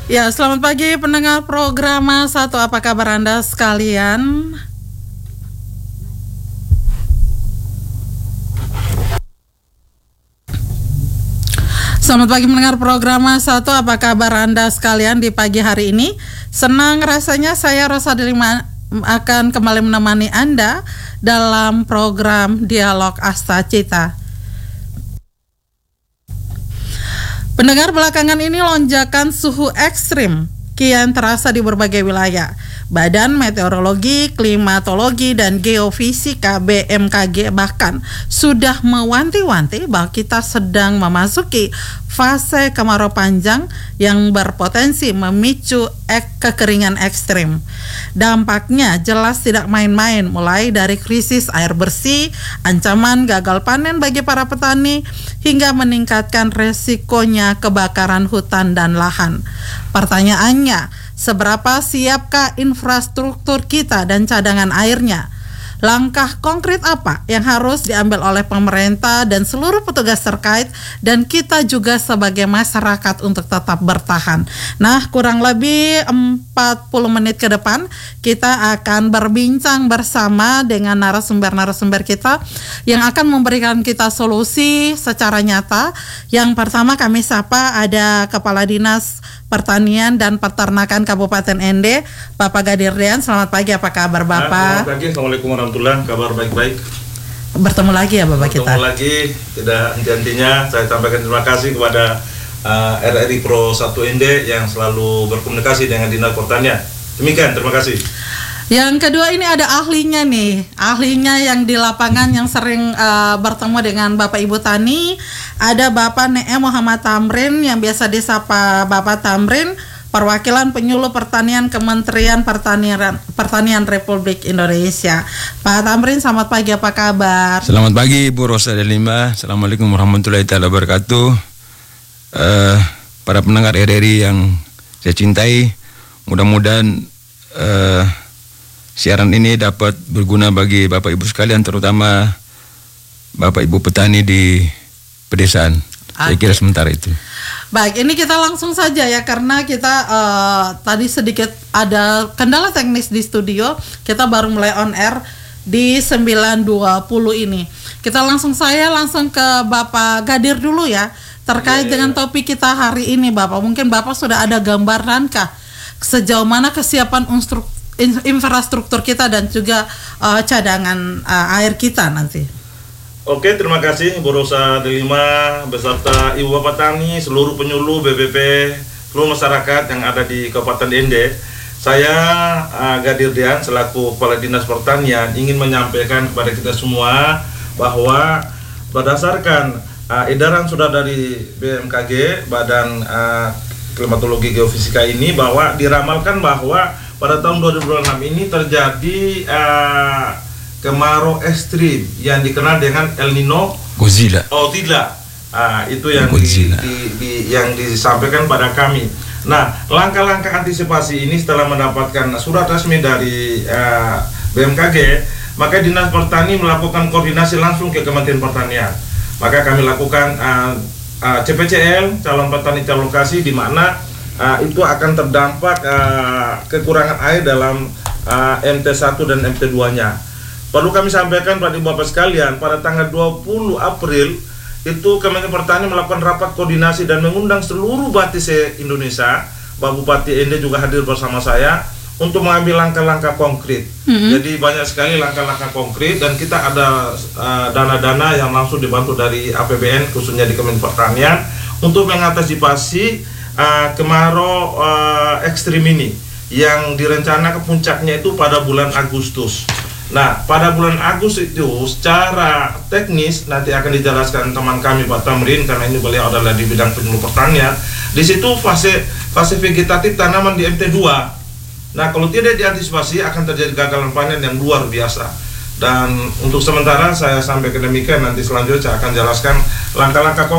Ya, selamat pagi pendengar program Satu. Apa kabar Anda sekalian? Selamat pagi mendengar program Satu. Apa kabar Anda sekalian di pagi hari ini? Senang rasanya saya Rosa Delima akan kembali menemani Anda dalam program Dialog Asta Cita. Pendengar, belakangan ini lonjakan suhu ekstrim kian terasa di berbagai wilayah. Badan Meteorologi, Klimatologi, dan Geofisika BMKG bahkan sudah mewanti-wanti bahwa kita sedang memasuki fase kemarau panjang yang berpotensi memicu kekeringan ekstrim. Dampaknya jelas tidak main-main, mulai dari krisis air bersih, ancaman gagal panen bagi para petani, hingga meningkatkan resikonya kebakaran hutan dan lahan. Pertanyaannya, seberapa siapkah infrastruktur kita dan cadangan airnya? Langkah konkret apa yang harus diambil oleh pemerintah dan seluruh petugas terkait dan kita juga sebagai masyarakat untuk tetap bertahan? Nah, kurang lebih 40 menit ke depan kita akan berbincang bersama dengan narasumber-narasumber kita yang akan memberikan kita solusi secara nyata. Yang pertama kami sapa ada Kepala Dinas Pertanian dan Peternakan Kabupaten Ende, Bapak Gadirdian. Selamat pagi, apa kabar Bapak? Selamat pagi, Assalamualaikum warahmatullahi wabarakatuh. Kabar baik-baik. Bertemu lagi ya Bapak kita. Bertemu lagi, tidak henti-hentinya saya sampaikan terima kasih kepada RRI Pro 1 Ende yang selalu berkomunikasi dengan Dinas Pertanian. Demikian, terima kasih. Yang kedua ini ada ahlinya nih, ahlinya yang di lapangan yang sering bertemu dengan Bapak Ibu Tani. Ada Bapak Ne'em Muhammad Tamrin yang biasa disapa Bapak Tamrin, perwakilan penyuluh pertanian Kementerian Pertanian Republik Indonesia. Pak Tamrin, selamat pagi, apa kabar? Selamat pagi Ibu Rosa Delima. Assalamualaikum warahmatullahi wabarakatuh. Para pendengar RRI yang saya cintai, mudah-mudahan siaran ini dapat berguna bagi Bapak Ibu sekalian, terutama Bapak Ibu petani di pedesaan. Saya kira sementara itu. Baik, ini kita langsung saja ya, karena kita tadi sedikit ada kendala teknis di studio. Kita baru mulai on air di 9.20 ini. Kita langsung ke Bapak Gadir dulu ya, terkait dengan topik kita hari ini Bapak. Mungkin Bapak sudah ada gambaran kah sejauh mana kesiapan infrastruktur kita dan juga cadangan air kita nanti? Oke, terima kasih Bu Rosa Delima beserta Ibu Bapak Tani, seluruh penyuluh BPP, seluruh masyarakat yang ada di Kabupaten Ende. Saya Gadirdian selaku Kepala Dinas Pertanian ingin menyampaikan kepada kita semua bahwa berdasarkan edaran sudah dari BMKG, Badan Klimatologi Geofisika ini, bahwa diramalkan bahwa pada tahun 2026 ini terjadi kemarau ekstrim yang dikenal dengan El Nino Godzilla. Oh tidak, itu yang yang disampaikan pada kami. Nah, langkah-langkah antisipasi ini setelah mendapatkan surat resmi dari BMKG, maka Dinas Pertanian melakukan koordinasi langsung ke Kementerian Pertanian. Maka kami lakukan CPCL, calon petani calon lokasi, di mana itu akan terdampak kekurangan air dalam MT1 dan MT2-nya. Perlu kami sampaikan pada Ibu Bapak sekalian, pada tanggal 20 April itu Kementerian Pertanian melakukan rapat koordinasi dan mengundang seluruh bupati se-Indonesia. Pak Bupati Ende juga hadir bersama saya untuk mengambil langkah-langkah konkret. Jadi banyak sekali langkah-langkah konkret, dan kita ada dana-dana yang langsung dibantu dari APBN khususnya di Kementerian Pertanian untuk mengantisipasi kemarau ekstrim ini yang direncanakan puncaknya itu pada bulan Agustus. Nah, pada bulan Agustus itu secara teknis nanti akan dijelaskan teman kami Pak Tamrin, karena ini beliau adalah di bidang penyuluh pertanian. Di situ fase vegetatif tanaman di MT2. Nah, kalau tidak diantisipasi akan terjadi gagalan panen yang luar biasa. Dan untuk sementara saya sampaikan demikian, nanti selanjutnya saya akan jelaskan langkah-langkah